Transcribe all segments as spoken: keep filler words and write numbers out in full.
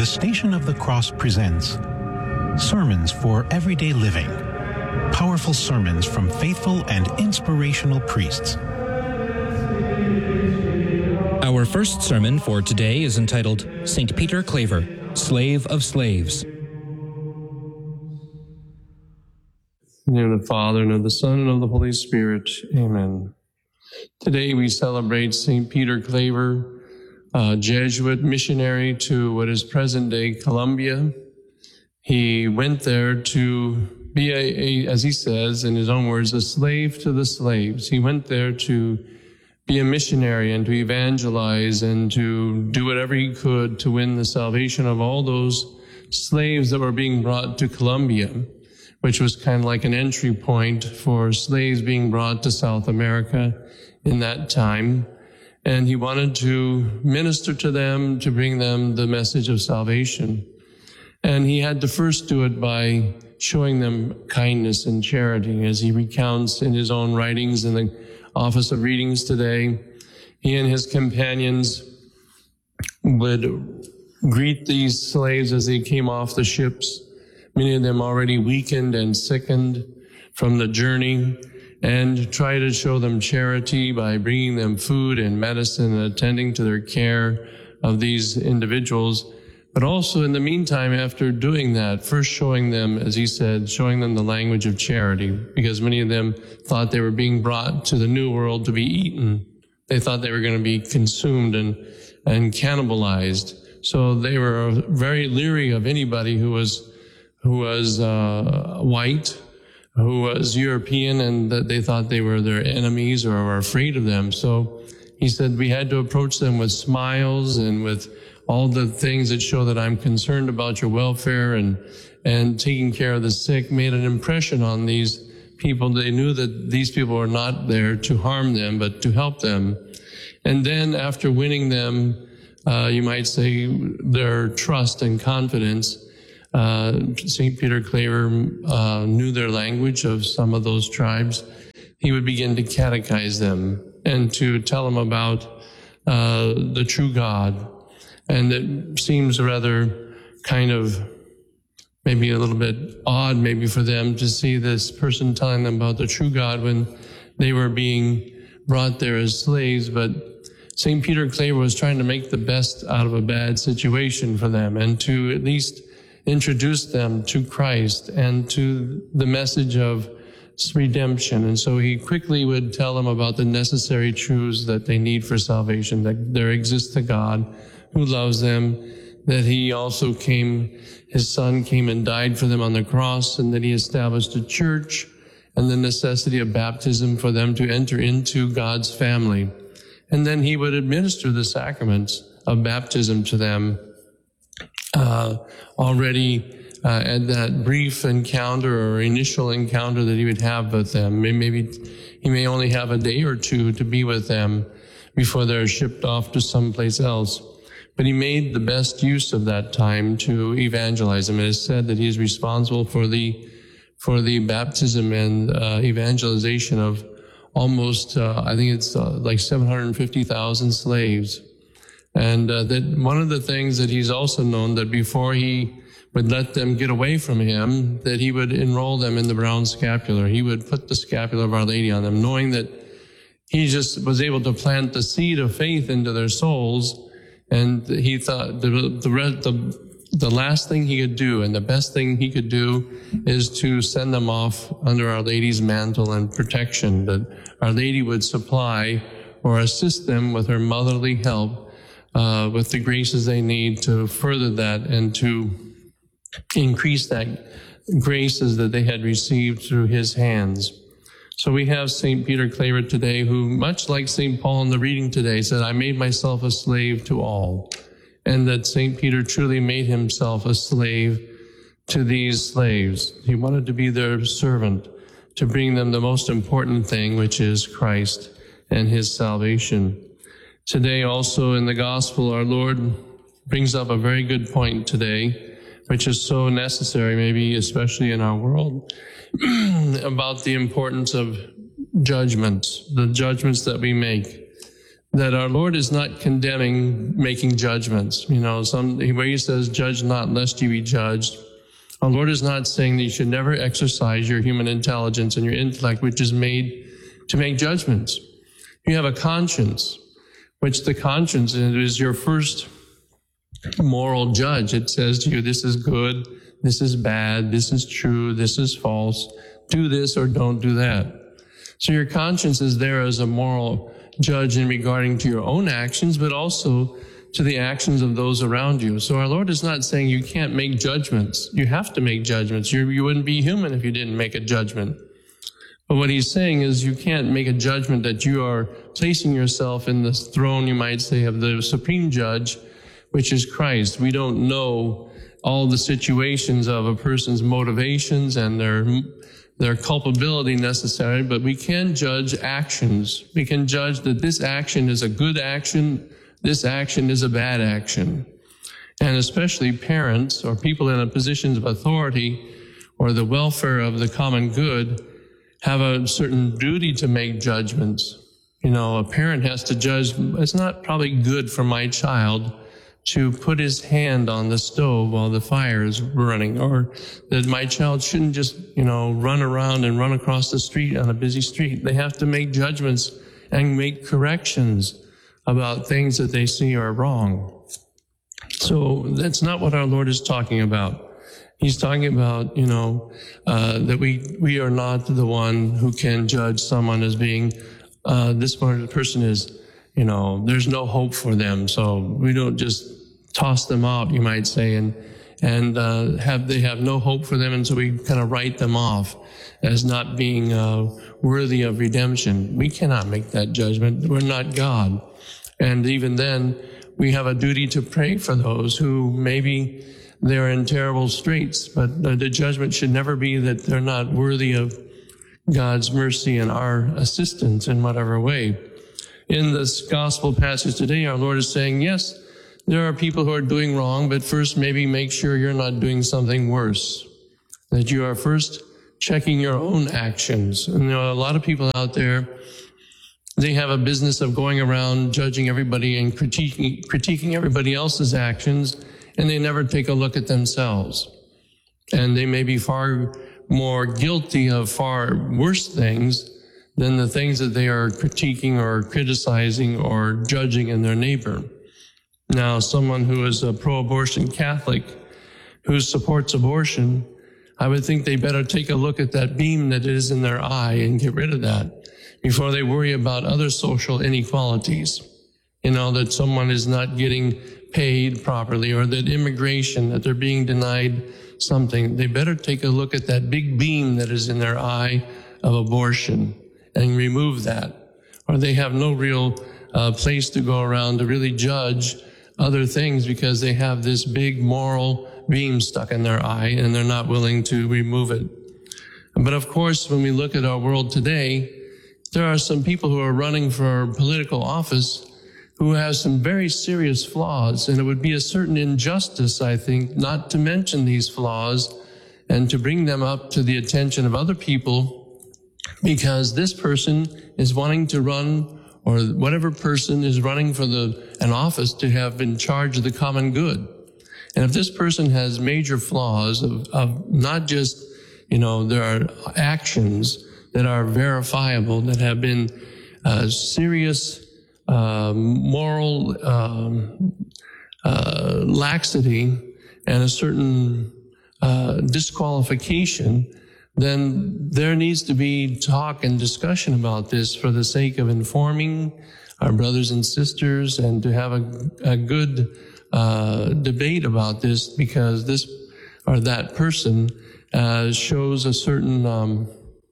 Station of the Cross presents Sermons for Everyday Living. Powerful sermons from faithful and inspirational priests. Our first sermon for today is entitled Saint Peter Claver, Slave of Slaves. In the name of the Father, and of the Son, and of the Holy Spirit. Amen. Today we celebrate Saint Peter Claver, a Jesuit missionary to what is present-day Colombia. He went there to be, a, a, as he says in his own words, a slave to the slaves. He went there to be a missionary and to evangelize and to do whatever he could to win the salvation of all those slaves that were being brought to Colombia, which was kind of like an entry point for slaves being brought to South America in that time. And he wanted to minister to them, to bring them the message of salvation. And he had to first do it by showing them kindness and charity, as he recounts in his own writings in the Office of Readings today. He and his companions would greet these slaves as they came off the ships, many of them already weakened and sickened from the journey, and try to show them charity by bringing them food and medicine and attending to their care of these individuals. But also in the meantime, after doing that, first showing them, as he said, showing them the language of charity, because many of them thought they were being brought to the New World to be eaten. They thought they were going to be consumed and, and cannibalized. So they were very leery of anybody who was, who was, uh, white, who was European, and that they thought they were their enemies or were afraid of them. So he said we had to approach them with smiles and with all the things that show that I'm concerned about your welfare, and and taking care of the sick made an impression on these people. They knew that these people were not there to harm them, but to help them. And then after winning them, uh, you might say their trust and confidence, Uh, Saint Peter Claver uh, knew their language of some of those tribes. He would begin to catechize them and to tell them about uh, the true God. And it seems rather kind of maybe a little bit odd maybe for them to see this person telling them about the true God when they were being brought there as slaves. But Saint Peter Claver was trying to make the best out of a bad situation for them, and to at least introduce them to Christ and to the message of redemption. And so he quickly would tell them about the necessary truths that they need for salvation, that there exists a God who loves them, that he also came, his son came and died for them on the cross, and that he established a church, and the necessity of baptism for them to enter into God's family. And then he would administer the sacraments of baptism to them. Uh, already uh, at that brief encounter or initial encounter that he would have with them. Maybe he may only have a day or two to be with them before they're shipped off to someplace else. But he made the best use of that time to evangelize them. It is said that he is responsible for the for the baptism and uh, evangelization of almost, uh, I think it's uh, like seven hundred fifty thousand slaves. And uh, that one of the things that he's also known, that before he would let them get away from him, that he would enroll them in the brown scapular. He would put the scapular of Our Lady on them, knowing that he just was able to plant the seed of faith into their souls. And he thought the the the, the last thing he could do and the best thing he could do is to send them off under Our Lady's mantle and protection, that Our Lady would supply or assist them with her motherly help, Uh, with the graces they need to further that and to increase that graces that they had received through his hands. So we have Saint Peter Claver today, who, much like Saint Paul in the reading today, said, I made myself a slave to all. And that Saint Peter truly made himself a slave to these slaves. He wanted to be their servant, to bring them the most important thing, which is Christ and his salvation. Today also in the gospel, our Lord brings up a very good point today, which is so necessary, maybe especially in our world, about the importance of judgments, the judgments that we make. that our Lord is not condemning making judgments. You know, some where he says, "Judge not, lest you be judged." Our Lord is not saying that you should never exercise your human intelligence and your intellect, which is made to make judgments. You have a conscience, which the conscience is your first moral judge. It says to you, this is good, this is bad, this is true, this is false, do this or don't do that. So your conscience is there as a moral judge in regarding to your own actions, but also to the actions of those around you. So our Lord is not saying you can't make judgments. You have to make judgments. You, you wouldn't be human if you didn't make a judgment. But what he's saying is you can't make a judgment that you are placing yourself in the throne, you might say, of the supreme judge, which is Christ. We don't know all the situations of a person's motivations and their their culpability necessary, but we can judge actions. We can judge that this action is a good action, this action is a bad action. And especially parents or people in a positions of authority or the welfare of the common good have a certain duty to make judgments. You know, a parent has to judge, it's not probably good for my child to put his hand on the stove while the fire is running, or that my child shouldn't just, you know, run around and run across the street on a busy street. They have to make judgments and make corrections about things that they see are wrong. So that's not what our Lord is talking about. He's talking about, you know, uh, that we, we are not the one who can judge someone as being, uh, this person is, you know, there's no hope for them. So we don't just toss them out, you might say, and, and, uh, have, they have no hope for them. And so we kind of write them off as not being, uh, worthy of redemption. We cannot make that judgment. We're not God. And even then, we have a duty to pray for those who maybe they're in terrible straits, but the, the judgment should never be that they're not worthy of God's mercy and our assistance in whatever way. In this gospel passage today, our Lord is saying, yes, there are people who are doing wrong, but first maybe make sure you're not doing something worse, that you are first checking your own actions. And there are a lot of people out there, they have a business of going around judging everybody and critiquing, critiquing everybody else's actions, and they never take a look at themselves. And they may be far more guilty of far worse things than the things that they are critiquing or criticizing or judging in their neighbor. Now, someone who is a pro-abortion Catholic who supports abortion, I would think they better take a look at that beam that is in their eye and get rid of that before they worry about other social inequalities. You know, that someone is not getting paid properly, or that immigration, that they're being denied something. They better take a look at that big beam that is in their eye of abortion and remove that. Or they have no real uh, place to go around to really judge other things because they have this big moral beam stuck in their eye and they're not willing to remove it. But of course, when we look at our world today, there are some people who are running for political office who have some very serious flaws, and it would be a certain injustice, I think, not to mention these flaws and to bring them up to the attention of other people, because this person is wanting to run, or whatever person is running for the an office to have in charge of the common good. And if this person has major flaws of, of not just, you know, there are actions that are verifiable, that have been uh, serious uh, moral um, uh, laxity and a certain uh, disqualification, then there needs to be talk and discussion about this for the sake of informing our brothers and sisters and to have a, a good uh, debate about this, because this or that person uh, shows a certain um,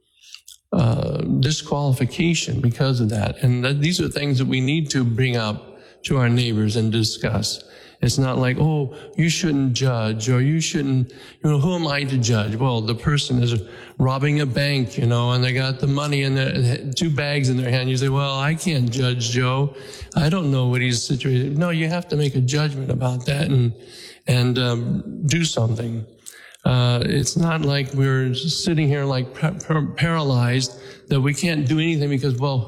uh, disqualification because of that. And that these are things that we need to bring up to our neighbors and discuss. It's not like, oh, you shouldn't judge, or you shouldn't, you know, who am I to judge? Well, the person is robbing a bank, you know, and they got the money in their, two bags in their hand. You say, well, I can't judge Joe. I don't know what he's situated. No, you have to make a judgment about that and, and, um, do something. Uh, it's not like we're sitting here like par- par- paralyzed that we can't do anything because, well,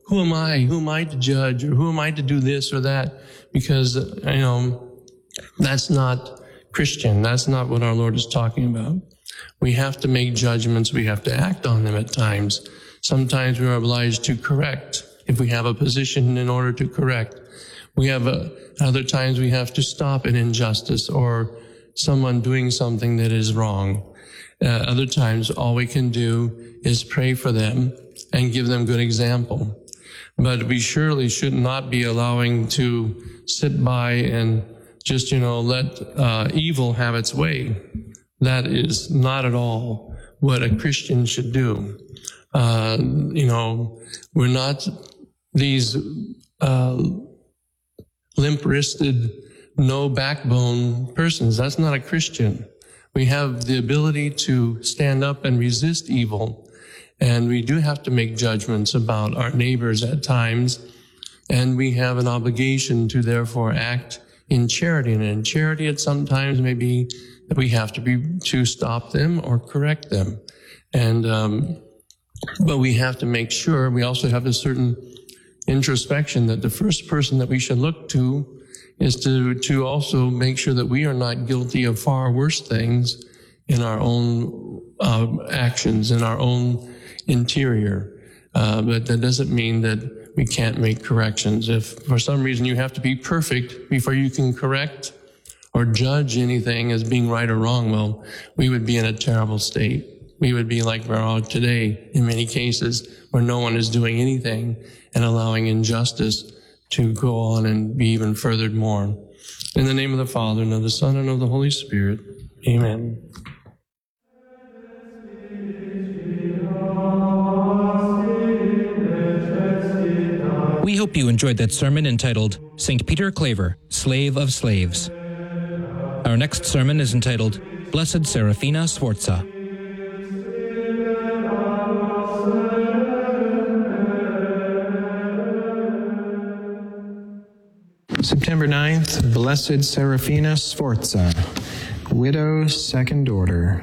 who am I? Who am I to judge? Or who am I to do this or that? Because, you know, that's not Christian. That's not what our Lord is talking about. We have to make judgments. We have to act on them at times. Sometimes we are obliged to correct if we have a position in order to correct. We have a, other times we have to stop an injustice or someone doing something that is wrong. Uh, other times all we can do is pray for them and give them good example. But we surely should not be allowing to sit by and just, you know, let uh, evil have its way. That is not at all what a Christian should do. Uh, you know, we're not these uh, limp-wristed, no backbone persons. That's not a Christian. We have the ability to stand up and resist evil. And we do have to make judgments about our neighbors at times. And we have an obligation to therefore act in charity. And in charity, it sometimes may be that we have to be to stop them or correct them. And, um, but we have to make sure we also have a certain introspection that the first person that we should look to is to, to also make sure that we are not guilty of far worse things in our own uh, actions, in our own interior. Uh, but that doesn't mean that we can't make corrections. If for some reason you have to be perfect before you can correct or judge anything as being right or wrong, well, we would be in a terrible state. We would be like we are today in many cases where no one is doing anything and allowing injustice to go on and be even furthered more. In the name of the Father, and of the Son, and of the Holy Spirit. Amen. We hope you enjoyed that sermon entitled Saint Peter Claver, Slave of Slaves. Our next sermon is entitled Blessed Serafina Sforza. September ninth, Blessed Serafina Sforza, widow, second order.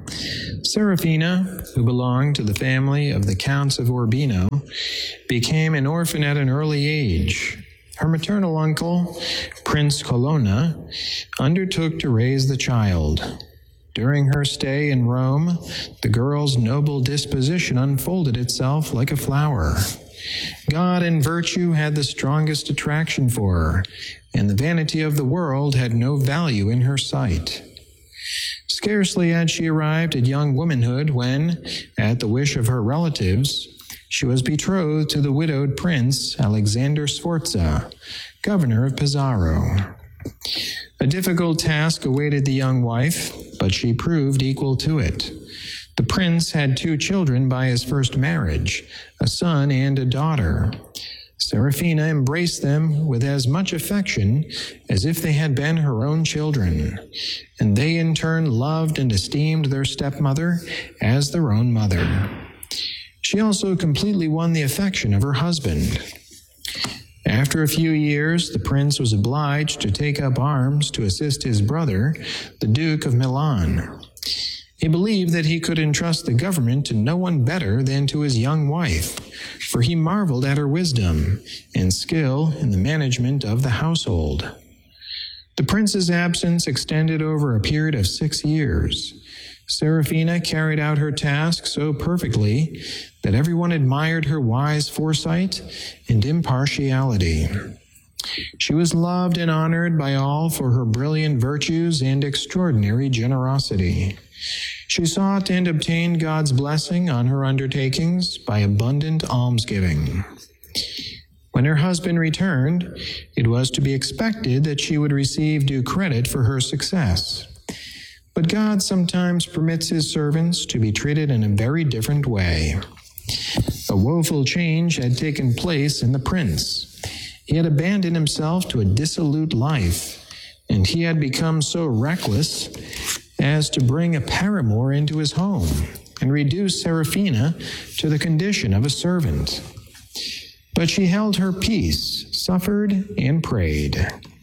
Serafina, who belonged to the family of the Counts of Urbino, became an orphan at an early age. Her maternal uncle, Prince Colonna, undertook to raise the child. During her stay in Rome, the girl's noble disposition unfolded itself like a flower. God and virtue had the strongest attraction for her, and the vanity of the world had no value in her sight. Scarcely had she arrived at young womanhood when, at the wish of her relatives, she was betrothed to the widowed prince Alexander Sforza, governor of Pesaro. A difficult task awaited the young wife, but she proved equal to it. The prince had two children by his first marriage, a son and a daughter. Serafina embraced them with as much affection as if they had been her own children, and they in turn loved and esteemed their stepmother as their own mother. She also completely won the affection of her husband. After a few years, the prince was obliged to take up arms to assist his brother, the Duke of Milan. He believed that he could entrust the government to no one better than to his young wife, for he marveled at her wisdom and skill in the management of the household. The prince's absence extended over a period of six years. Serafina carried out her task so perfectly that everyone admired her wise foresight and impartiality. She was loved and honored by all for her brilliant virtues and extraordinary generosity. She sought and obtained God's blessing on her undertakings by abundant almsgiving. When her husband returned, it was to be expected that she would receive due credit for her success. But God sometimes permits his servants to be treated in a very different way. A woeful change had taken place in the prince. He had abandoned himself to a dissolute life, and he had become so reckless as to bring a paramour into his home and reduce Serafina to the condition of a servant. But she held her peace, suffered, and prayed.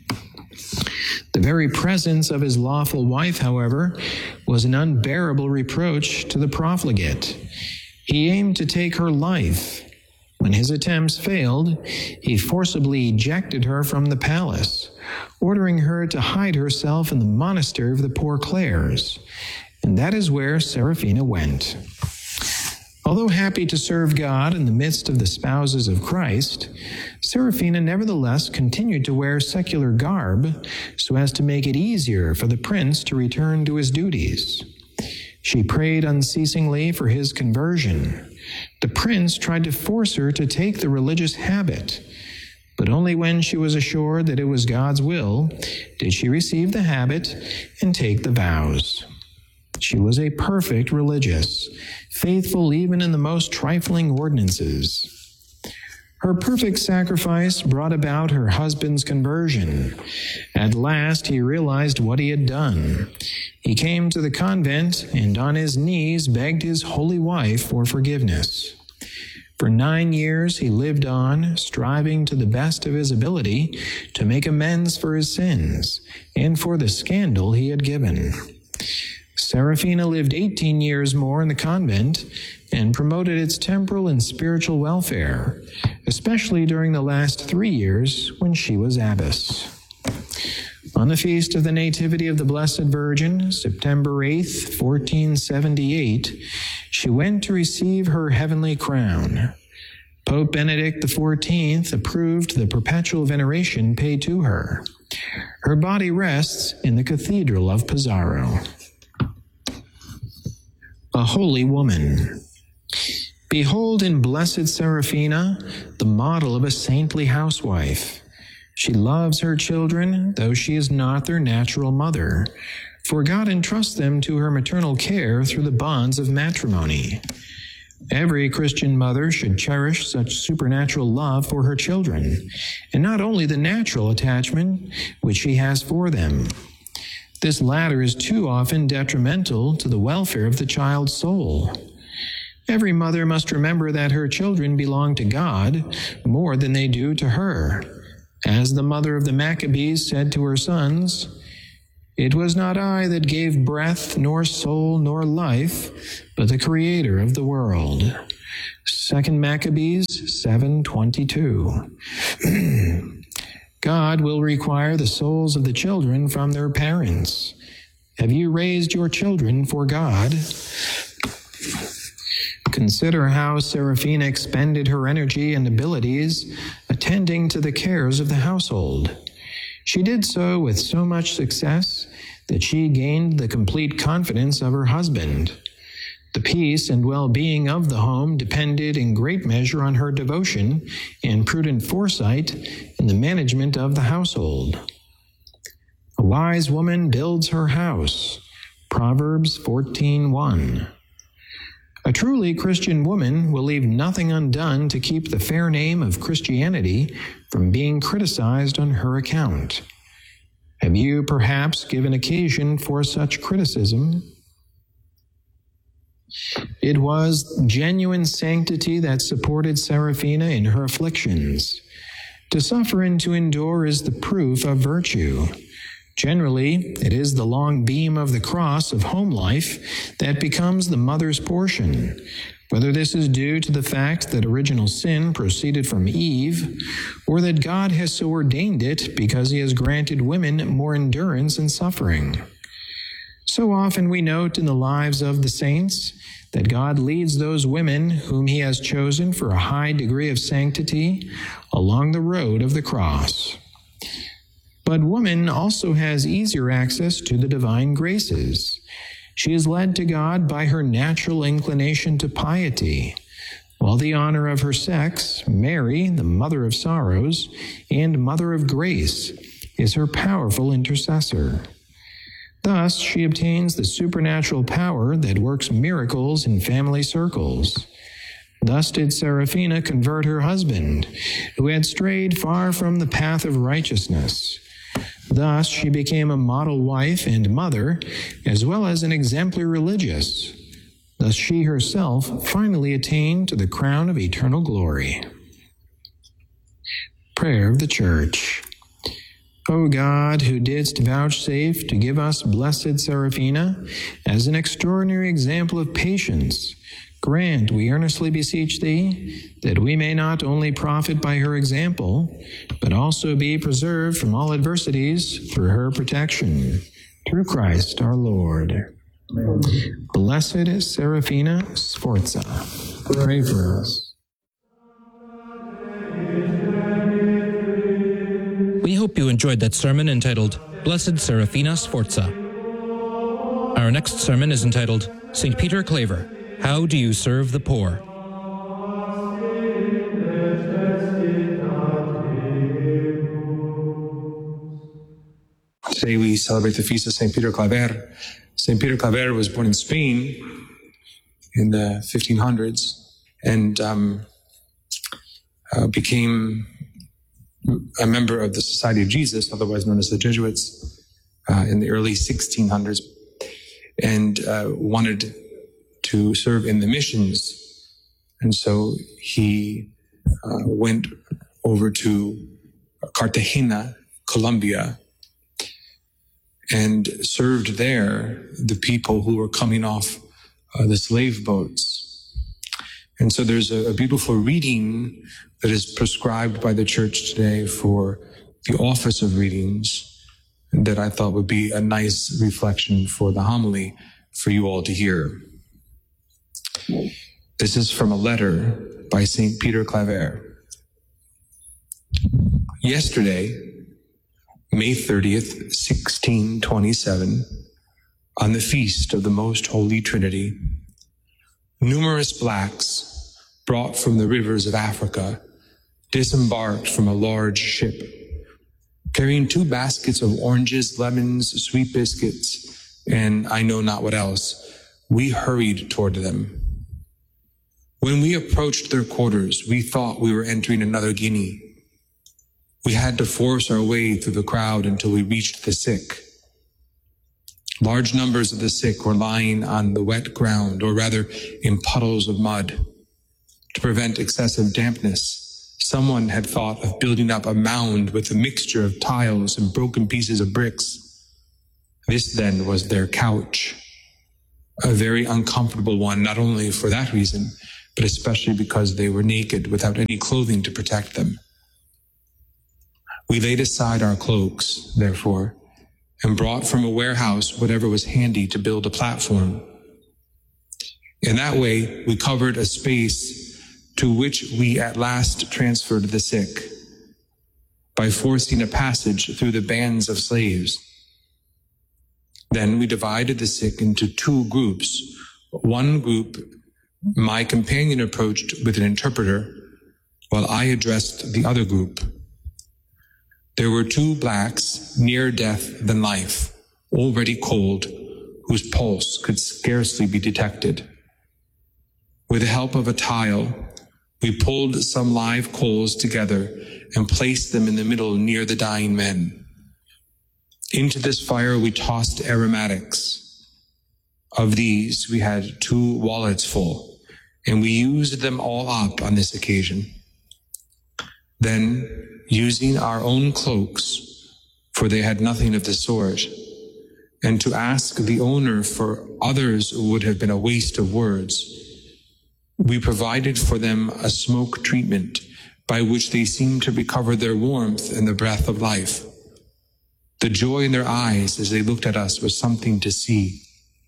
The very presence of his lawful wife, however, was an unbearable reproach to the profligate. He aimed to take her life, When his attempts failed, he forcibly ejected her from the palace, ordering her to hide herself in the monastery of the Poor Clares, and that is where Seraphina went. Although happy to serve God in the midst of the spouses of Christ, Seraphina nevertheless continued to wear secular garb so as to make it easier for the prince to return to his duties. She prayed unceasingly for his conversion. The prince tried to force her to take the religious habit, but only when she was assured that it was God's will did she receive the habit and take the vows. She was a perfect religious, faithful even in the most trifling ordinances. Her perfect sacrifice brought about her husband's conversion. At last he realized what he had done. He came to the convent and on his knees begged his holy wife for forgiveness. For nine years he lived on, striving to the best of his ability to make amends for his sins and for the scandal he had given. Seraphina lived eighteen years more in the convent and promoted its temporal and spiritual welfare, especially during the last three years when she was abbess. On the feast of the Nativity of the Blessed Virgin, September eighth, fourteen seventy-eight, she went to receive her heavenly crown. Pope Benedict the fourteenth approved the perpetual veneration paid to her. Her body rests in the Cathedral of Pesaro. A holy woman. Behold in Blessed Seraphina the model of a saintly housewife. She loves her children, though she is not their natural mother, for God entrusts them to her maternal care through the bonds of matrimony. Every Christian mother should cherish such supernatural love for her children, and not only the natural attachment which she has for them. This latter is too often detrimental to the welfare of the child's soul. Every mother must remember that her children belong to God more than they do to her. As the mother of the Maccabees said to her sons, "It was not I that gave breath, nor soul, nor life, but the Creator of the world." Second Maccabees seven twenty-two. God will require the souls of the children from their parents. Have you raised your children for God? Consider how Seraphina expended her energy and abilities attending to the cares of the household. She did so with so much success that she gained the complete confidence of her husband. The peace and well-being of the home depended in great measure on her devotion and prudent foresight in the management of the household. A wise woman builds her house. Proverbs fourteen one. A truly Christian woman will leave nothing undone to keep the fair name of Christianity from being criticized on her account. Have you perhaps given occasion for such criticism? It was genuine sanctity that supported Seraphina in her afflictions. To suffer and to endure is the proof of virtue. Generally, it is the long beam of the cross of home life that becomes the mother's portion, whether this is due to the fact that original sin proceeded from Eve, or that God has so ordained it because he has granted women more endurance in suffering. So often we note in the lives of the saints that God leads those women whom he has chosen for a high degree of sanctity along the road of the cross. But woman also has easier access to the divine graces. She is led to God by her natural inclination to piety, while the honor of her sex, Mary, the mother of sorrows and mother of grace, is her powerful intercessor. Thus, she obtains the supernatural power that works miracles in family circles. Thus did Seraphina convert her husband, who had strayed far from the path of righteousness. Thus, she became a model wife and mother, as well as an exemplary religious. Thus, she herself finally attained to the crown of eternal glory. Prayer of the Church. O God, who didst vouchsafe to give us Blessed Seraphina as an extraordinary example of patience, grant, we earnestly beseech thee, that we may not only profit by her example, but also be preserved from all adversities through her protection. Through Christ our Lord. Amen. Blessed Seraphina Sforza, pray for us. We hope you enjoyed that sermon entitled, Blessed Seraphina Sforza. Our next sermon is entitled, Saint Peter Claver, How Do You Serve the Poor? Today we celebrate the feast of Saint Peter Claver. Saint Peter Claver was born in Spain in the fifteen hundreds and um, uh, became a member of the Society of Jesus, otherwise known as the Jesuits, uh, in the early sixteen hundreds, and uh, wanted to serve in the missions. And so he uh, went over to Cartagena, Colombia, and served there the people who were coming off uh, the slave boats. And so there's a, a beautiful reading that is prescribed by the church today for the office of readings that I thought would be a nice reflection for the homily for you all to hear. This is from a letter by Saint Peter Claver. Yesterday, May thirtieth, sixteen twenty-seven, on the feast of the Most Holy Trinity, numerous blacks brought from the rivers of Africa disembarked from a large ship, carrying two baskets of oranges, lemons, sweet biscuits, and I know not what else. We hurried toward them. When we approached their quarters, we thought we were entering another Guinea. We had to force our way through the crowd until we reached the sick. Large numbers of the sick were lying on the wet ground, or rather in puddles of mud. To prevent excessive dampness, someone had thought of building up a mound with a mixture of tiles and broken pieces of bricks. This then was their couch, a very uncomfortable one, not only for that reason, but especially because they were naked without any clothing to protect them. We laid aside our cloaks, therefore, and brought from a warehouse whatever was handy to build a platform. In that way, we covered a space to which we at last transferred the sick by forcing a passage through the bands of slaves. Then we divided the sick into two groups. One group my companion approached with an interpreter, while I addressed the other group. There were two blacks nearer death than life, already cold, whose pulse could scarcely be detected. With the help of a tile, we pulled some live coals together and placed them in the middle near the dying men. Into this fire we tossed aromatics. Of these, we had two wallets full, and we used them all up on this occasion. Then, using our own cloaks, for they had nothing of the sort, and to ask the owner for others would have been a waste of words, we provided for them a smoke treatment by which they seemed to recover their warmth and the breath of life. The joy in their eyes as they looked at us was something to see.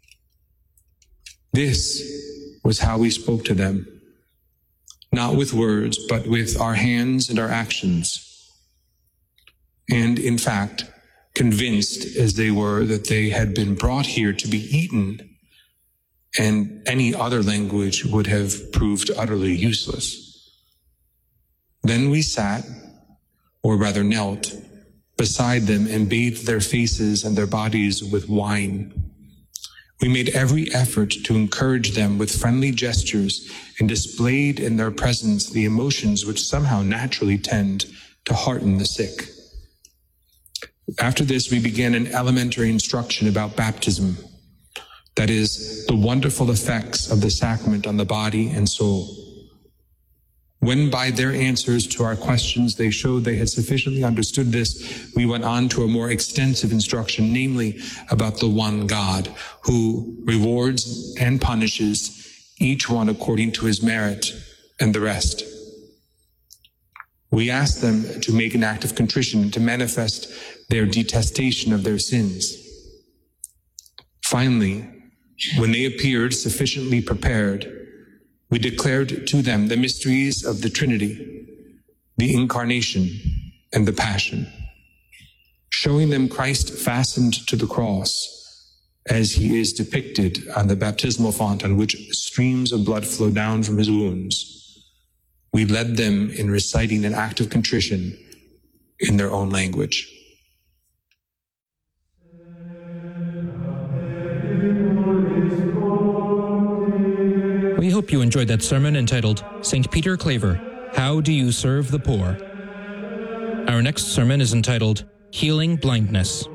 This was how we spoke to them, not with words, but with our hands and our actions. And in fact, convinced as they were that they had been brought here to be eaten, and any other language would have proved utterly useless. Then we sat, or rather knelt, beside them and bathed their faces and their bodies with wine. We made every effort to encourage them with friendly gestures and displayed in their presence the emotions which somehow naturally tend to hearten the sick. After this, we began an elementary instruction about baptism, that is, the wonderful effects of the sacrament on the body and soul. When by their answers to our questions they showed they had sufficiently understood this, we went on to a more extensive instruction, namely about the one God, who rewards and punishes each one according to his merit, and the rest. We ask them to make an act of contrition to manifest their detestation of their sins. Finally, when they appeared sufficiently prepared, we declared to them the mysteries of the Trinity, the Incarnation, and the Passion, showing them Christ fastened to the cross, as he is depicted on the baptismal font on which streams of blood flow down from his wounds. We led them in reciting an act of contrition in their own language. We hope you enjoyed that sermon entitled Saint Peter Claver, How Do You Serve the Poor? Our next sermon is entitled Healing Blindness.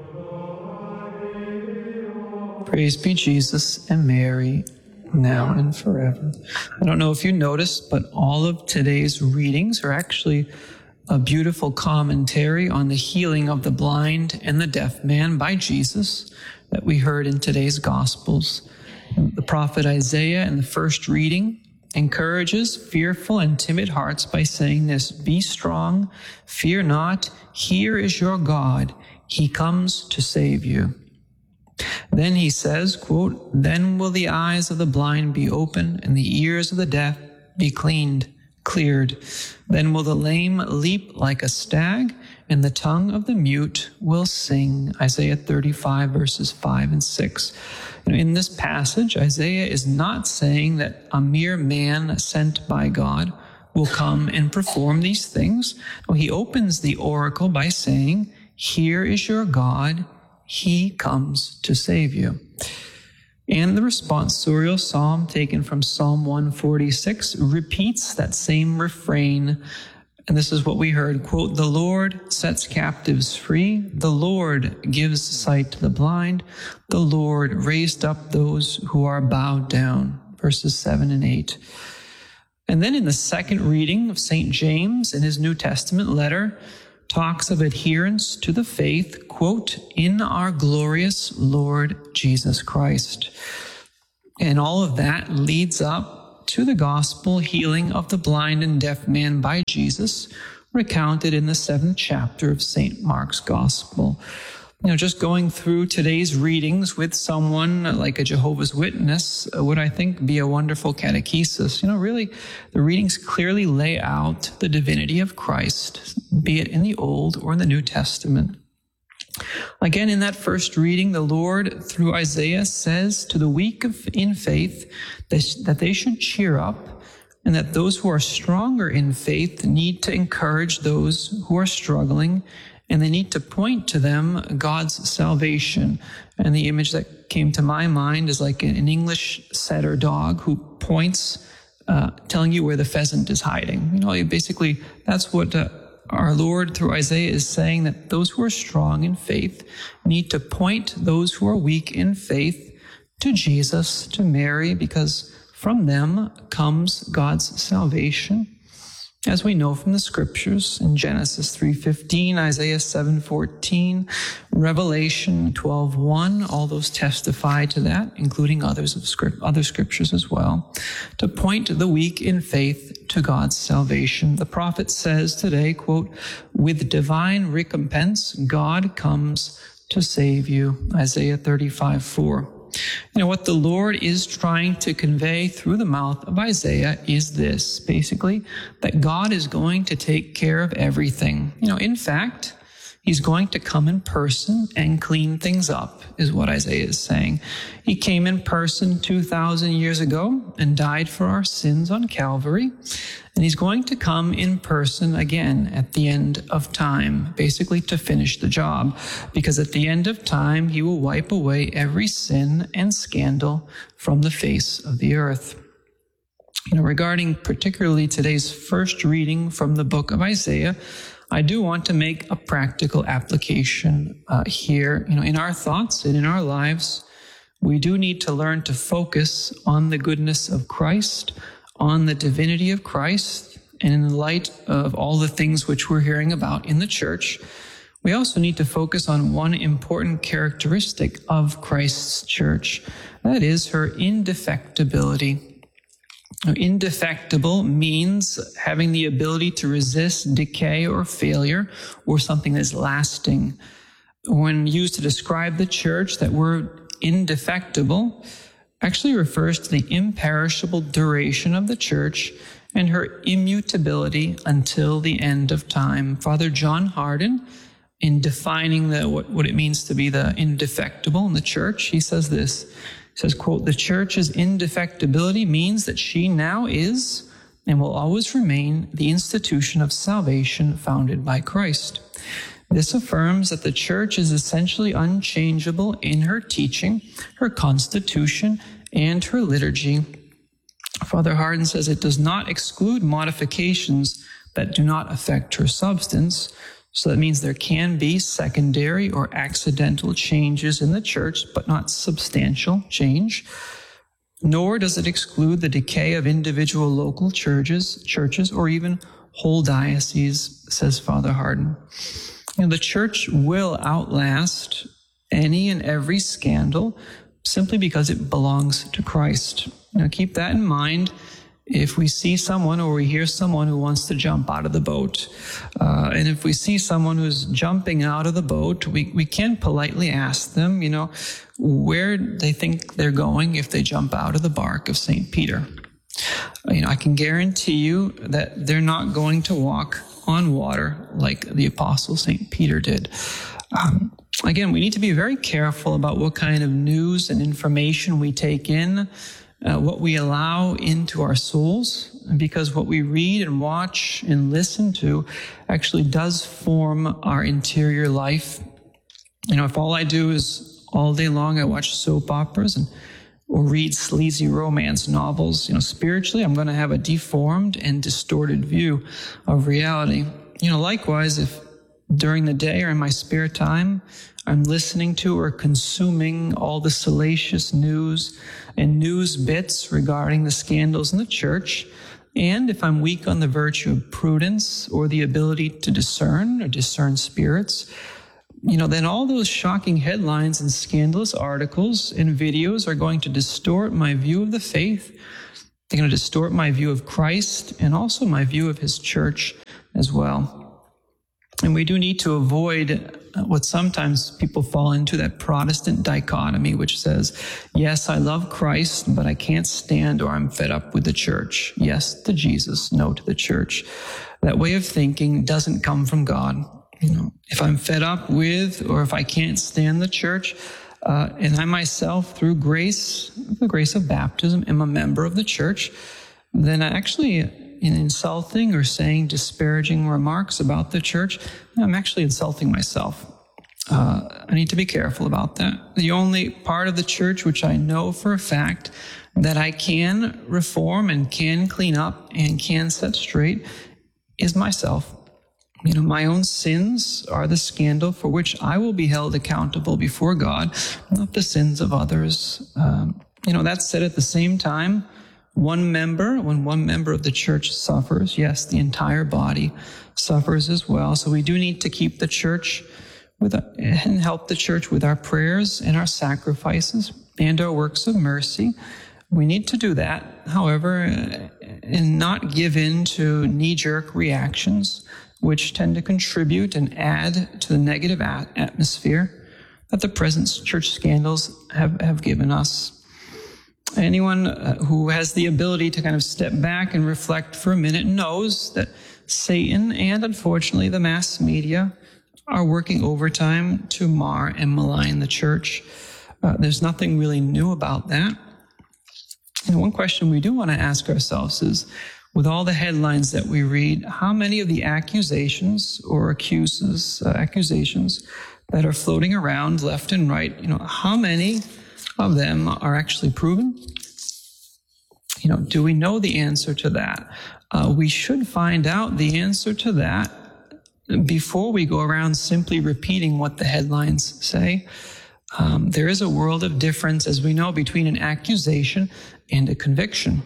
Praise be Jesus and Mary, now and forever. I don't know if you noticed, but all of today's readings are actually a beautiful commentary on the healing of the blind and the deaf man by Jesus that we heard in today's Gospels. The prophet Isaiah in the first reading encourages fearful and timid hearts by saying this, "Be strong, fear not, here is your God, he comes to save you." Then he says, quote, "Then will the eyes of the blind be opened and the ears of the deaf be cleaned, cleared. Then will the lame leap like a stag and the tongue of the mute will sing." Isaiah thirty-five verses five and six. In this passage, Isaiah is not saying that a mere man sent by God will come and perform these things. No, he opens the oracle by saying, "Here is your God. He comes to save you." And the responsorial psalm taken from Psalm one forty-six repeats that same refrain. And this is what we heard, quote, "The Lord sets captives free. The Lord gives sight to the blind. The Lord raised up those who are bowed down." Verses seven and eight. And then in the second reading of Saint James in his New Testament letter, talks of adherence to the faith, quote, "in our glorious Lord Jesus Christ." And all of that leads up to the gospel healing of the blind and deaf man by Jesus, recounted in the seventh chapter of Saint Mark's Gospel. You know, just going through today's readings with someone like a Jehovah's Witness would, I think, be a wonderful catechesis. You know, really, the readings clearly lay out the divinity of Christ, be it in the Old or in the New Testament. Again, in that first reading, the Lord, through Isaiah, says to the weak in faith that they should cheer up, and that those who are stronger in faith need to encourage those who are struggling, and they need to point to them God's salvation. And the image that came to my mind is like an English setter dog who points, uh, telling you where the pheasant is hiding. You know, basically, that's what uh, our Lord through Isaiah is saying, that those who are strong in faith need to point those who are weak in faith to Jesus, to Mary, because from them comes God's salvation. As we know from the scriptures, in Genesis three fifteen, Isaiah seven fourteen, Revelation twelve one, all those testify to that, including others of script, other scriptures as well, to point the weak in faith to God's salvation. The prophet says today, quote, "With divine recompense, God comes to save you." Isaiah thirty-five four. You know, what the Lord is trying to convey through the mouth of Isaiah is this, basically, that God is going to take care of everything. You know, in fact, he's going to come in person and clean things up, is what Isaiah is saying. He came in person two thousand years ago and died for our sins on Calvary. And he's going to come in person again at the end of time, basically to finish the job. Because at the end of time, he will wipe away every sin and scandal from the face of the earth. You know, regarding particularly today's first reading from the book of Isaiah, I do want to make a practical application uh, here. You know, in our thoughts and in our lives, we do need to learn to focus on the goodness of Christ, on the divinity of Christ, and in the light of all the things which we're hearing about in the church, we also need to focus on one important characteristic of Christ's church. That is her indefectibility. Indefectible means having the ability to resist decay or failure or something that is lasting. When used to describe the church, that word indefectible actually refers to the imperishable duration of the church and her immutability until the end of time. Father John Hardon, in defining the, what, what it means to be the indefectible in the church, he says this. He says, quote, "The church's indefectibility means that she now is and will always remain the institution of salvation founded by Christ. This affirms that the church is essentially unchangeable in her teaching, her constitution, and her liturgy." Father Hardon says it does not exclude modifications that do not affect her substance. So that means there can be secondary or accidental changes in the church, but not substantial change. Nor does it exclude the decay of individual local churches, churches, or even whole dioceses, says Father Hardon. You know, the church will outlast any and every scandal simply because it belongs to Christ. Now, keep that in mind. If we see someone or we hear someone who wants to jump out of the boat, uh, and if we see someone who's jumping out of the boat, we, we can politely ask them, you know, where they think they're going if they jump out of the bark of Saint Peter. You know, I can guarantee you that they're not going to walk on water like the Apostle Saint Peter did. Um, again, we need to be very careful about what kind of news and information we take in, Uh, what we allow into our souls, because what we read and watch and listen to actually does form our interior life. You know, if all I do is all day long I watch soap operas and or read sleazy romance novels, you know, spiritually I'm going to have a deformed and distorted view of reality. You know, likewise, if during the day or in my spare time I'm listening to or consuming all the salacious news and news bits regarding the scandals in the church, and if I'm weak on the virtue of prudence or the ability to discern or discern spirits, you know, then all those shocking headlines and scandalous articles and videos are going to distort my view of the faith. They're going to distort my view of Christ and also my view of his church as well. And we do need to avoid what sometimes people fall into, that Protestant dichotomy, which says, yes, I love Christ, but I can't stand or I'm fed up with the church. Yes to Jesus, no to the church. That way of thinking doesn't come from God. You know, if I'm fed up with or if I can't stand the church, uh, and I myself, through grace, the grace of baptism, am a member of the church, then I actually, in insulting or saying disparaging remarks about the church, I'm actually insulting myself. Uh, I need to be careful about that. The only part of the church which I know for a fact that I can reform and can clean up and can set straight is myself. You know, my own sins are the scandal for which I will be held accountable before God, not the sins of others. Um, you know, that said, at the same time, one member, when one member of the church suffers, yes, the entire body suffers as well. So we do need to keep the church with and help the church with our prayers and our sacrifices and our works of mercy. We need to do that, however, and not give in to knee-jerk reactions, which tend to contribute and add to the negative atmosphere that the present church scandals have, have given us. Anyone who has the ability to kind of step back and reflect for a minute knows that Satan and, unfortunately, the mass media are working overtime to mar and malign the church. Uh, there's nothing really new about that. And one question we do want to ask ourselves is, with all the headlines that we read, how many of the accusations or accuses, uh, accusations that are floating around left and right, you know, how many of them are actually proven? You know, do we know the answer to that? Uh, we should find out the answer to that before we go around simply repeating what the headlines say. Um, there is a world of difference, as we know, between an accusation and a conviction.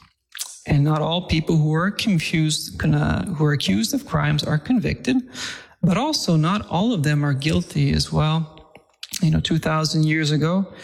And not all people who are confused, uh, who are accused of crimes are convicted, but also not all of them are guilty as well. You know, two thousand years ago,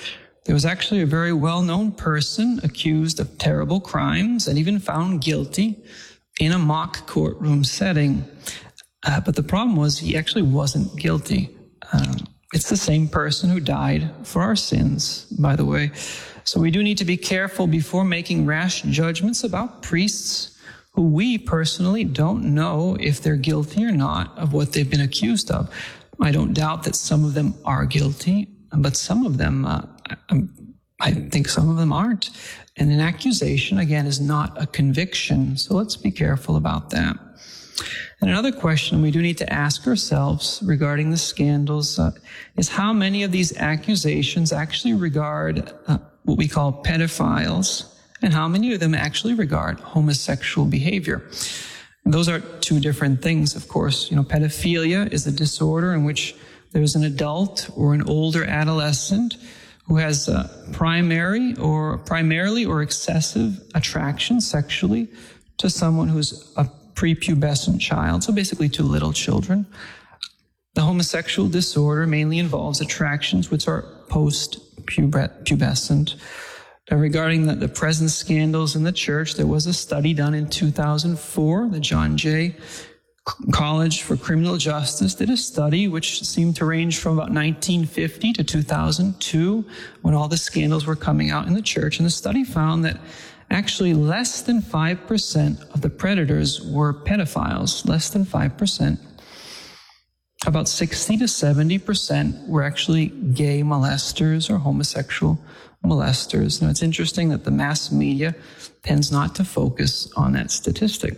There was actually a very well-known person accused of terrible crimes and even found guilty in a mock courtroom setting. Uh, but the problem was he actually wasn't guilty. Um, it's the same person who died for our sins, by the way. So we do need to be careful before making rash judgments about priests who we personally don't know if they're guilty or not of what they've been accused of. I don't doubt that some of them are guilty, but some of them, uh, I, I think some of them aren't. And an accusation, again, is not a conviction. So let's be careful about that. And another question we do need to ask ourselves regarding the scandals uh, is how many of these accusations actually regard uh, what we call pedophiles, and how many of them actually regard homosexual behavior. And those are two different things, of course. You know, pedophilia is a disorder in which there's an adult or an older adolescent who has uh, primary or primarily or excessive attraction sexually to someone who's a prepubescent child, so basically to little children. The homosexual disorder mainly involves attractions which are post-pubescent. Now, regarding the, the present scandals in the church, there was a study done in two thousand four. The John Jay College for Criminal Justice did a study which seemed to range from about nineteen fifty to two thousand two, when all the scandals were coming out in the church. And the study found that actually less than five percent of the predators were pedophiles, less than five percent. About sixty to seventy percent were actually gay molesters or homosexual molesters. Now, it's interesting that the mass media tends not to focus on that statistic.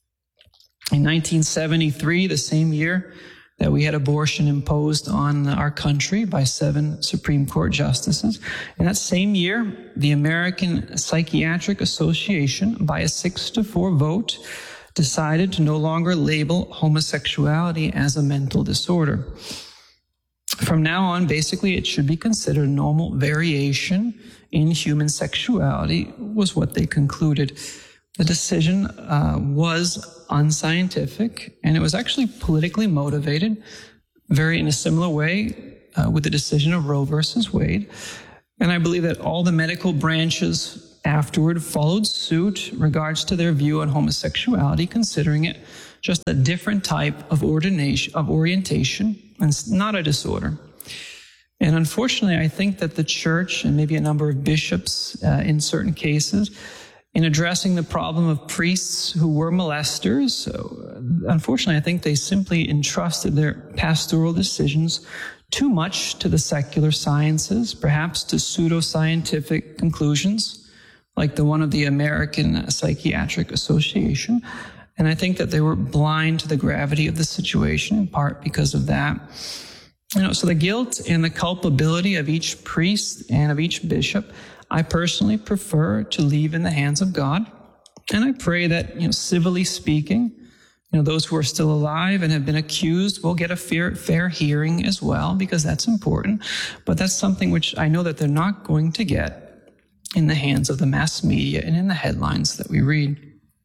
In nineteen seventy-three, the same year that we had abortion imposed on our country by seven Supreme Court justices, in that same year, the American Psychiatric Association, by a six to four vote, decided to no longer label homosexuality as a mental disorder. From now on, basically, it should be considered normal variation in human sexuality, was what they concluded. The decision uh, was unscientific, and it was actually politically motivated, very in a similar way uh, with the decision of Roe versus Wade. And I believe that all the medical branches afterward followed suit in regards to their view on homosexuality, considering it just a different type of ordination, of orientation, and it's not a disorder. And unfortunately, I think that the church and maybe a number of bishops uh, in certain cases, in addressing the problem of priests who were molesters, so, unfortunately, I think they simply entrusted their pastoral decisions too much to the secular sciences, perhaps to pseudoscientific conclusions, like the one of the American Psychiatric Association. And I think that they were blind to the gravity of the situation, in part because of that. You know, so the guilt and the culpability of each priest and of each bishop, I personally prefer to leave in the hands of God. And I pray that, you know, civilly speaking, you know, those who are still alive and have been accused will get a fair, fair hearing as well, because that's important. But that's something which I know that they're not going to get in the hands of the mass media and in the headlines that we read.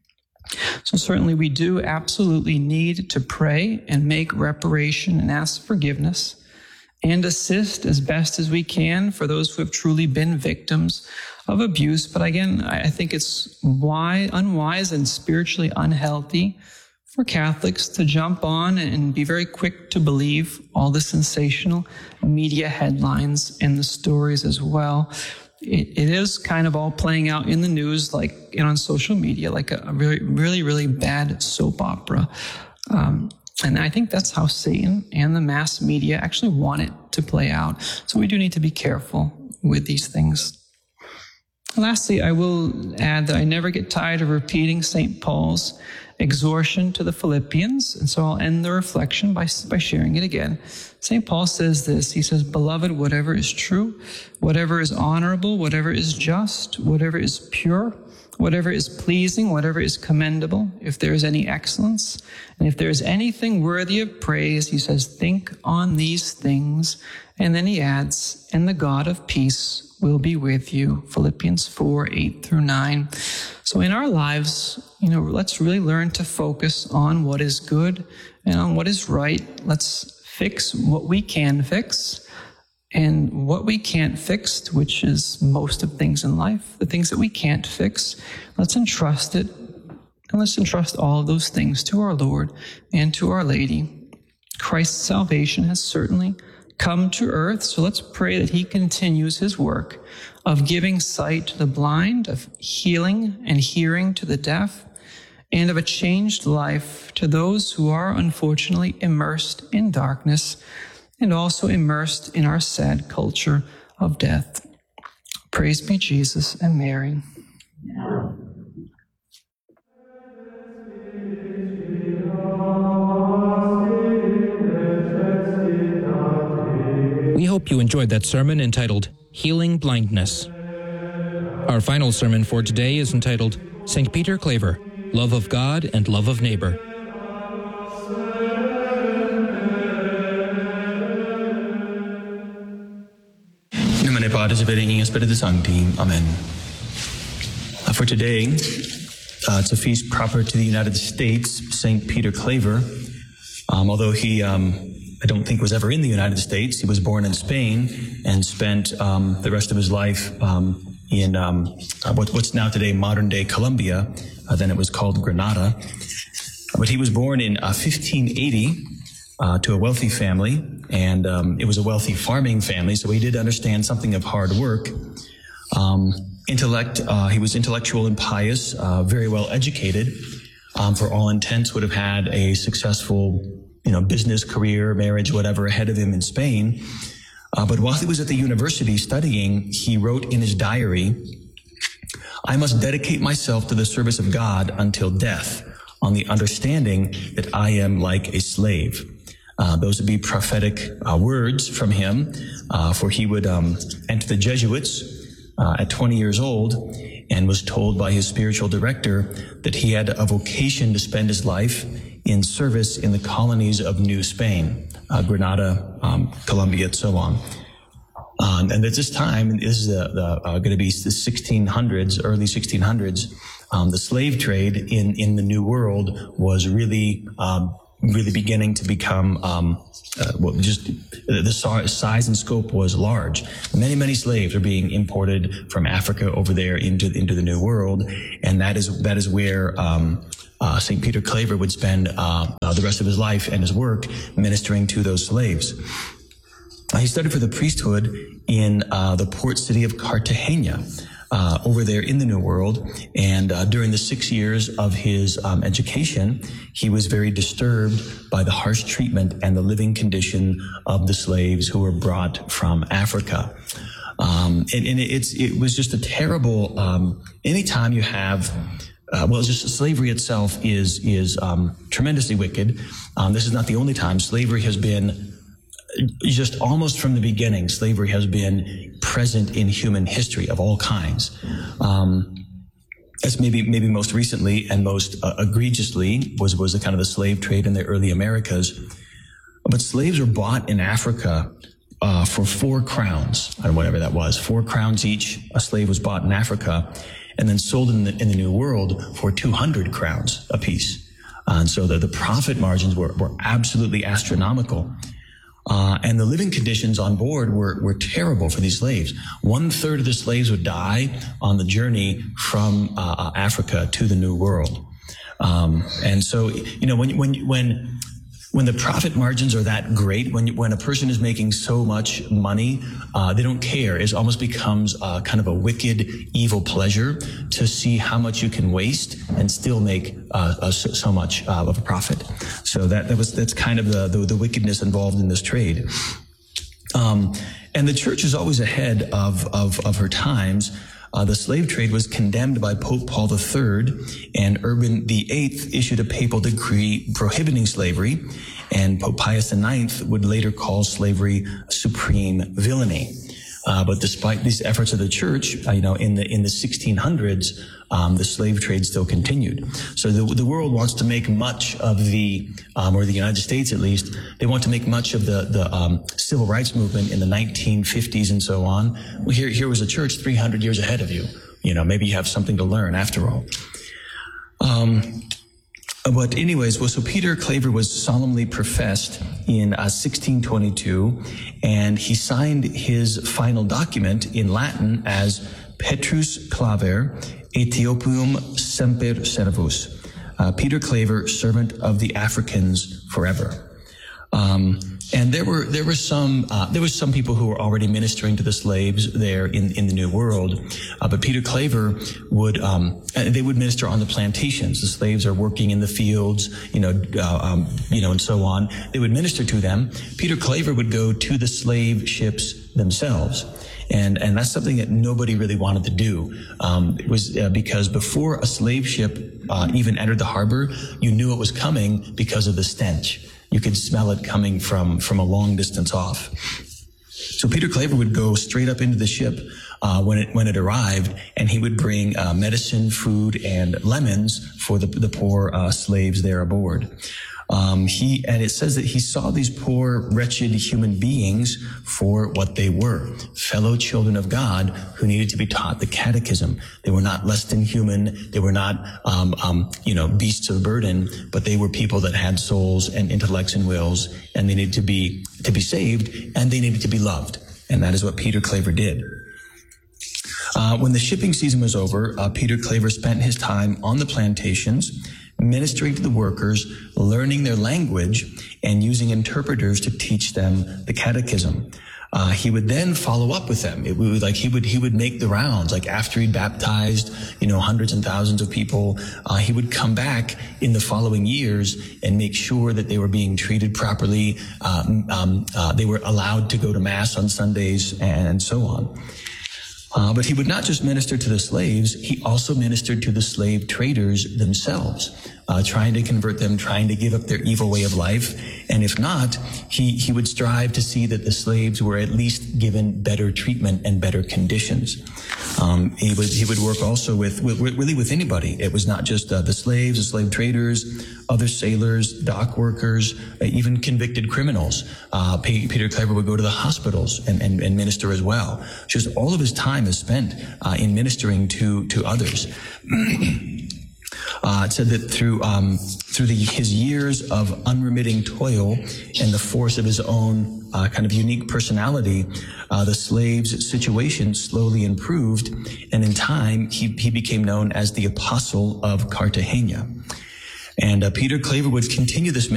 So certainly we do absolutely need to pray and make reparation and ask forgiveness and assist as best as we can for those who have truly been victims of abuse. But again, I think it's wise, unwise and spiritually unhealthy for Catholics to jump on and be very quick to believe all the sensational media headlines and the stories as well. It, it is kind of all playing out in the news, like and on social media, like a, a really, really, really bad soap opera. Um, and I think that's how Satan and the mass media actually want it to play out. So we do need to be careful with these things. Lastly, I will add that I never get tired of repeating Saint Paul's exhortation to the Philippians, and so I'll end the reflection by, by sharing it again. Saint Paul says this, he says, "Beloved, whatever is true, whatever is honorable, whatever is just, whatever is pure, whatever is pleasing, whatever is commendable, if there is any excellence, and if there is anything worthy of praise," he says, "think on these things." And then he adds, "and the God of peace will be with you." Philippians four, eight through nine. So in our lives, you know, let's really learn to focus on what is good and on what is right. Let's fix what we can fix And what we can't fix, which is most of things in life, the things that we can't fix, let's entrust it, and let's entrust all of those things to our Lord and to Our Lady. Christ's salvation has certainly come to earth, so let's pray that He continues His work of giving sight to the blind, of healing and hearing to the deaf, and of a changed life to those who are unfortunately immersed in darkness and also immersed in our sad culture of death. Praise be Jesus and Mary. We hope you enjoyed that sermon entitled Healing Blindness. Our final sermon for today is entitled Saint Peter Claver, Love of God and Love of Neighbor. In nomine Patris et Filii et Spiritus Sancti. Amen. Uh, for today, uh, it's a feast proper to the United States, Saint Peter Claver. Um, although he, um, I don't think was ever in the United States. He was born in Spain and spent um, the rest of his life um, in um, uh, what, what's now today modern-day Colombia. Uh, then it was called Granada. But he was born in uh, fifteen eighty uh, to a wealthy family, and um, it was a wealthy farming family, so he did understand something of hard work. Um, intellect, uh, he was intellectual and pious, uh, very well educated. Um, for all intents, would have had a successful, you know, business career, marriage, whatever, ahead of him in Spain. Uh, but while he was at the university studying, he wrote in his diary, "I must dedicate myself to the service of God until death, on the understanding that I am like a slave." Uh, those would be prophetic uh, words from him, uh, for he would um, enter the Jesuits uh, at twenty years old, and was told by his spiritual director that he had a vocation to spend his life in service in the colonies of New Spain, uh, Granada, um, Colombia, and so on. Um, and at this time, this is the, the, uh, going to be the sixteen hundreds, early sixteen hundreds, um, the slave trade in, in the New World was really, um, really beginning to become, um, uh, well, just the size and scope was large. Many, many slaves are being imported from Africa over there into, into the New World. And that is, that is where, um, Uh, Saint Peter Claver would spend uh, uh, the rest of his life and his work ministering to those slaves. Uh, he studied for the priesthood in uh, the port city of Cartagena, uh, over there in the New World. And uh, during the six years of his um, education, he was very disturbed by the harsh treatment and the living condition of the slaves who were brought from Africa. Um, and, and it's, it was just a terrible, um, anytime you have Uh, well, just slavery itself is is um, tremendously wicked. Um, this is not the only time. Slavery has been just almost from the beginning. Slavery has been present in human history of all kinds. Um, as maybe maybe most recently and most uh, egregiously was was the kind of the slave trade in the early Americas. But slaves were bought in Africa uh, for four crowns, or whatever that was, four crowns each. A slave was bought in Africa, and then sold in the, in the New World for two hundred crowns apiece. Uh, and so the, the profit margins were, were absolutely astronomical. Uh, and the living conditions on board were, were terrible for these slaves. One third of the slaves would die on the journey from uh, Africa to the New World. Um, and so, you know, when, when, when, When the profit margins are that great, when when a person is making so much money, uh, they don't care. It almost becomes uh, kind of a wicked, evil pleasure to see how much you can waste and still make uh, uh, so, so much uh, of a profit. So that that was that's kind of the the, the wickedness involved in this trade. Um, and the church is always ahead of of, of her times. Uh, the slave trade was condemned by Pope Paul the Third, and Urban the Eighth issued a papal decree prohibiting slavery, and Pope Pius the Ninth would later call slavery supreme villainy. Uh, but despite these efforts of the church, uh, you know, in the in the sixteen hundreds, um, the slave trade still continued. So the the world wants to make much of the, um, or the United States at least, they want to make much of the the um, civil rights movement in the nineteen fifties and so on. Well, here here was a church three hundred years ahead of you. You know, maybe you have something to learn after all. Um, But anyways, well, so Peter Claver was solemnly professed in uh, sixteen twenty-two, and he signed his final document in Latin as Petrus Claver, Ethiopium Semper Servus. Uh, Peter Claver, servant of the Africans forever. Um, and there were there were some uh, there were some people who were already ministering to the slaves there in, in the New World, uh, but Peter Claver would um, they would minister on the plantations. The slaves are working in the fields, you know, uh, um, you know, and so on. They would minister to them. Peter Claver would go to the slave ships themselves. And, and that's something that nobody really wanted to do. Um, it was uh, because before a slave ship uh, even entered the harbor, you knew it was coming because of the stench. You could smell it coming from, from a long distance off. So Peter Claver would go straight up into the ship uh, when it when it arrived, and he would bring uh, medicine, food, and lemons for the, the poor uh, slaves there aboard. Um, he, and it says that he saw these poor, wretched human beings for what they were, fellow children of God who needed to be taught the catechism. They were not less than human. They were not, um, um, you know, beasts of burden, but they were people that had souls and intellects and wills, and they needed to be, to be saved, and they needed to be loved. And that is what Peter Claver did. Uh, when the shipping season was over, uh, Peter Claver spent his time on the plantations, ministering to the workers, learning their language, and using interpreters to teach them the catechism. Uh, he would then follow up with them. It would like he would he would make the rounds. Like after he'd baptized, you know, hundreds and thousands of people, uh, he would come back in the following years and make sure that they were being treated properly. Um, um, uh, they were allowed to go to mass on Sundays and so on. Uh, but he would not just minister to the slaves, he also ministered to the slave traders themselves, uh, trying to convert them, trying to give up their evil way of life. And if not, he, he would strive to see that the slaves were at least given better treatment and better conditions. Um, he would, he would work also with, with, really with anybody. It was not just uh, the slaves, the slave traders, other sailors, dock workers, uh, even convicted criminals. Uh, Peter Claver would go to the hospitals and, and, and minister as well. Just all of his time is spent uh, in ministering to, to others. Uh, it said that through um, through the, his years of unremitting toil and the force of his own uh, kind of unique personality, uh, the slave's situation slowly improved, and in time he, he became known as the Apostle of Cartagena. And uh, Peter Claver would continue this